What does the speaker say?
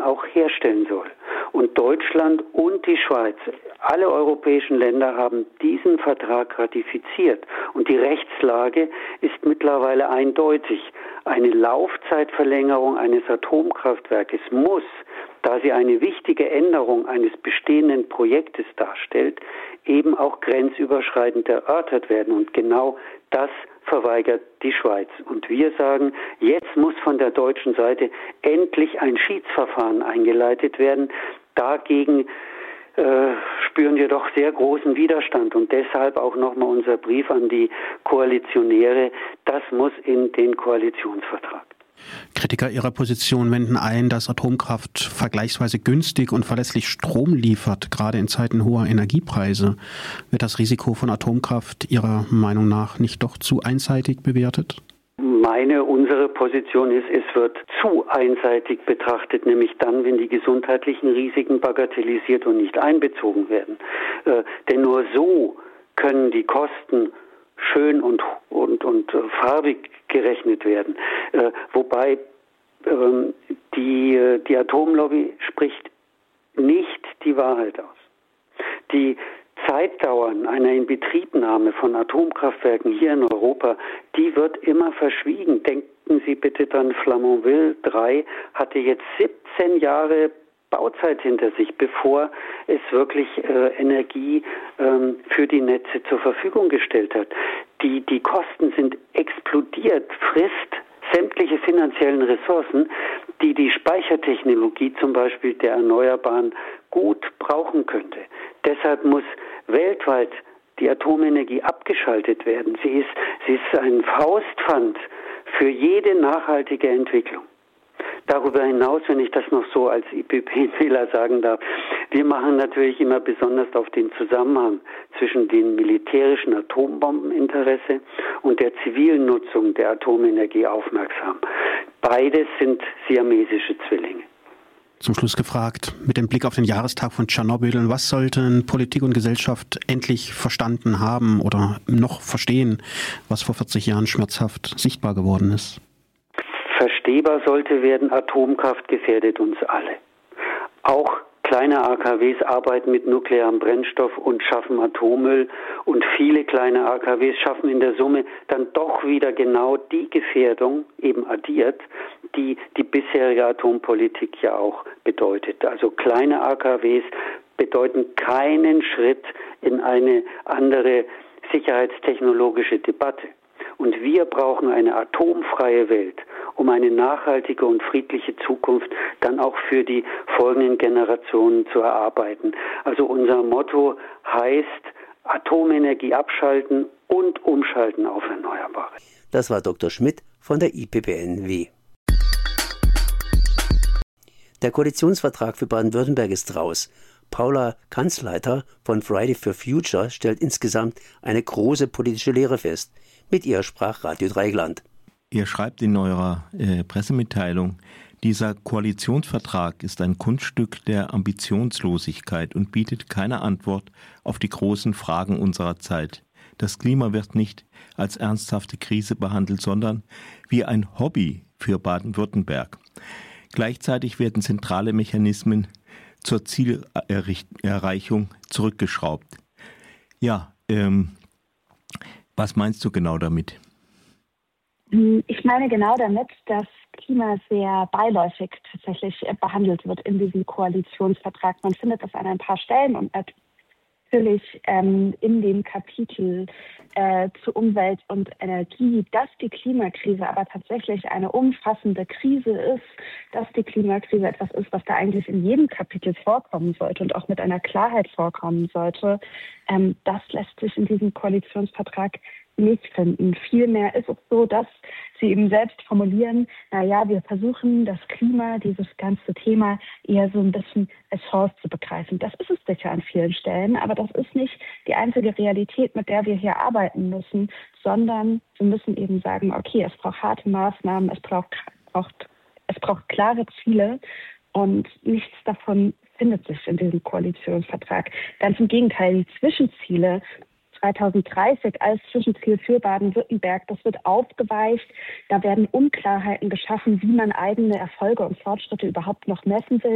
auch herstellen soll. Und Deutschland und die Schweiz, alle europäischen Länder haben diesen Vertrag ratifiziert. Und die Rechtslage ist mittlerweile eindeutig. Eine Laufzeitverlängerung eines Atomkraftwerkes muss, da sie eine wichtige Änderung eines bestehenden Projektes darstellt, eben auch grenzüberschreitend erörtert werden. Und genau das verweigert die Schweiz. Und wir sagen, jetzt muss von der deutschen Seite endlich ein Schiedsverfahren eingeleitet werden. Dagegen spüren wir doch sehr großen Widerstand. Und deshalb auch nochmal unser Brief an die Koalitionäre, das muss in den Koalitionsvertrag. Kritiker ihrer Position wenden ein, dass Atomkraft vergleichsweise günstig und verlässlich Strom liefert, gerade in Zeiten hoher Energiepreise. Wird das Risiko von Atomkraft Ihrer Meinung nach nicht doch zu einseitig bewertet? Unsere Position ist, es wird zu einseitig betrachtet, nämlich dann, wenn die gesundheitlichen Risiken bagatellisiert und nicht einbezogen werden. Denn nur so können die Kosten schön und farbig gerechnet werden. Wobei die Atomlobby spricht nicht die Wahrheit aus. Die Zeitdauern einer Inbetriebnahme von Atomkraftwerken hier in Europa, die wird immer verschwiegen. Denken Sie bitte dran, Flamanville 3 hatte jetzt 17 Jahre Bauzeit hinter sich, bevor es wirklich Energie für die Netze zur Verfügung gestellt hat. Die Kosten sind explodiert, frisst sämtliche finanziellen Ressourcen, die die Speichertechnologie zum Beispiel der Erneuerbaren gut brauchen könnte. Deshalb muss weltweit die Atomenergie abgeschaltet werden. Sie ist ein Faustpfand für jede nachhaltige Entwicklung. Darüber hinaus, wenn ich das noch so als IPP-Wähler sagen darf, wir machen natürlich immer besonders auf den Zusammenhang zwischen dem militärischen Atombombeninteresse und der zivilen Nutzung der Atomenergie aufmerksam. Beides sind siamesische Zwillinge. Zum Schluss gefragt, mit dem Blick auf den Jahrestag von Tschernobyl, was sollten Politik und Gesellschaft endlich verstanden haben oder noch verstehen, was vor 40 Jahren schmerzhaft sichtbar geworden ist? Verstehbar sollte werden, Atomkraft gefährdet uns alle. Auch kleine AKWs arbeiten mit nuklearem Brennstoff und schaffen Atommüll, und viele kleine AKWs schaffen in der Summe dann doch wieder genau die Gefährdung, eben addiert, die die bisherige Atompolitik ja auch bedeutet. Also kleine AKWs bedeuten keinen Schritt in eine andere sicherheitstechnologische Debatte. Und wir brauchen eine atomfreie Welt, um eine nachhaltige und friedliche Zukunft dann auch für die folgenden Generationen zu erarbeiten. Also unser Motto heißt, Atomenergie abschalten und umschalten auf Erneuerbare. Das war Dr. Schmidt von der IPPNW. Der Koalitionsvertrag für Baden-Württemberg ist raus. Paula Kanzleiter von Friday for Future stellt insgesamt eine große politische Lehre fest. Mit ihr sprach Radio Dreieckland. Ihr schreibt in eurer Pressemitteilung, dieser Koalitionsvertrag ist ein Kunststück der Ambitionslosigkeit und bietet keine Antwort auf die großen Fragen unserer Zeit. Das Klima wird nicht als ernsthafte Krise behandelt, sondern wie ein Hobby für Baden-Württemberg. Gleichzeitig werden zentrale Mechanismen zur Zielerreichung zurückgeschraubt. Ja, was meinst du genau damit? Ich meine genau damit, dass Klima sehr beiläufig tatsächlich behandelt wird in diesem Koalitionsvertrag. Man findet das an ein paar Stellen und natürlich in dem Kapitel zu Umwelt und Energie, dass die Klimakrise aber tatsächlich eine umfassende Krise ist, dass die Klimakrise etwas ist, was da eigentlich in jedem Kapitel vorkommen sollte und auch mit einer Klarheit vorkommen sollte. Das lässt sich in diesem Koalitionsvertrag nicht finden. Vielmehr ist es so, dass sie eben selbst formulieren, wir versuchen das Klima, dieses ganze Thema eher so ein bisschen als Chance zu begreifen. Das ist es sicher an vielen Stellen, aber das ist nicht die einzige Realität, mit der wir hier arbeiten müssen, sondern wir müssen eben sagen, okay, es braucht harte Maßnahmen, es braucht klare Ziele, und nichts davon findet sich in diesem Koalitionsvertrag. Ganz im Gegenteil, die Zwischenziele 2030 als Zwischenziel für Baden-Württemberg, das wird aufgeweicht. Da werden Unklarheiten geschaffen, wie man eigene Erfolge und Fortschritte überhaupt noch messen will.